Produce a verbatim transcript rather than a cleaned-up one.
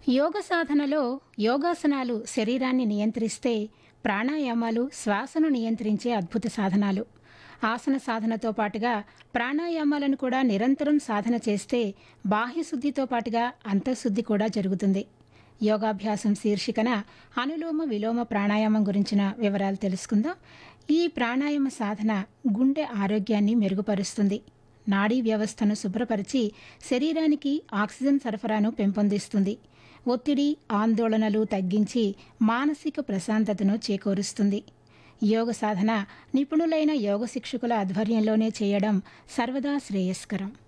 యోగ సాధనలో యోగాసనాలు శరీరాన్ని నియంత్రిస్తే, ప్రాణాయామాలు శ్వాసను నియంత్రించే అద్భుత సాధనాలు. ఆసన సాధనతో పాటుగా ప్రాణాయామాలను కూడా నిరంతరం సాధన చేస్తే బాహ్యశుద్ధితో పాటుగా అంతఃశుద్ధి కూడా జరుగుతుంది. యోగాభ్యాసం శీర్షికన అనులోమ విలోమ ప్రాణాయామం గురించిన వివరాలు తెలుసుకుందాం. ఈ ప్రాణాయామ సాధన గుండె ఆరోగ్యాన్ని మెరుగుపరుస్తుంది, నాడీ వ్యవస్థను శుభ్రపరిచి శరీరానికి ఆక్సిజన్ సరఫరాను పెంపొందిస్తుంది, ఒత్తిడి ఆందోళనలు తగ్గించి మానసిక ప్రశాంతతను చేకూరుస్తుంది. యోగ సాధన నిపుణులైన యోగ శిక్షకుల ఆధ్వర్యంలోనే చేయడం సర్వదా శ్రేయస్కరం.